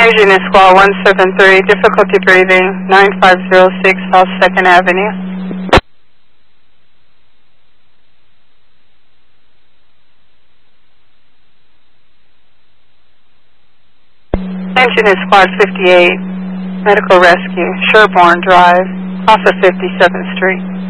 Engine is Squad 173, difficulty breathing, 9506 South 2nd Avenue. Engine is Squad 58, medical rescue, Sherborne Drive, off of 57th Street.